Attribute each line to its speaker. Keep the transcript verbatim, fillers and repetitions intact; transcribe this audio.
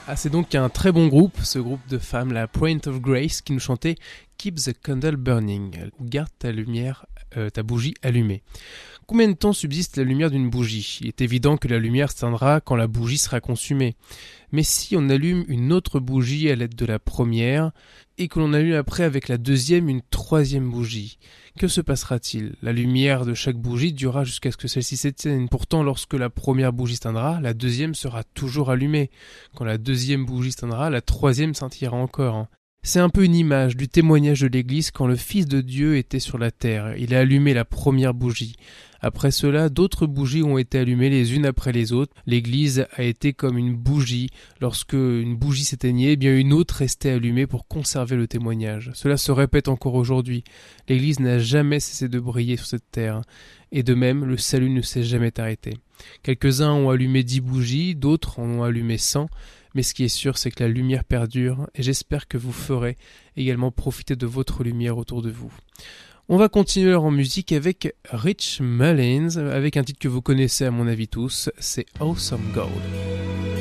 Speaker 1: Ah, c'est donc un très bon groupe, ce groupe de femmes, la Point of Grace, qui nous chantait Keep the Candle Burning, ou garde ta lumière, euh, ta bougie allumée. Combien de temps subsiste la lumière d'une bougie ? Il est évident que la lumière s'éteindra quand la bougie sera consumée. Mais si on allume une autre bougie à l'aide de la première, et que l'on allume après avec la deuxième une troisième bougie, que se passera-t-il ? La lumière de chaque bougie durera jusqu'à ce que celle-ci s'éteigne. Pourtant, lorsque la première bougie s'éteindra, la deuxième sera toujours allumée. Quand la deuxième bougie s'éteindra, la troisième scintillera encore. C'est un peu une image du témoignage de l'Église quand le Fils de Dieu était sur la terre. Il a allumé la première bougie. Après cela, d'autres bougies ont été allumées les unes après les autres. L'Église a été comme une bougie. Lorsque une bougie s'éteignait, eh bien une autre restait allumée pour conserver le témoignage. Cela se répète encore aujourd'hui. L'Église n'a jamais cessé de briller sur cette terre. Et de même, le salut ne s'est jamais arrêté. Quelques-uns ont allumé dix bougies, d'autres en ont allumé cent. Mais ce qui est sûr, c'est que la lumière perdure, et j'espère que vous ferez également profiter de votre lumière autour de vous. On va continuer en musique avec Rich Mullins, avec un titre que vous connaissez à mon avis tous, c'est Awesome Gold.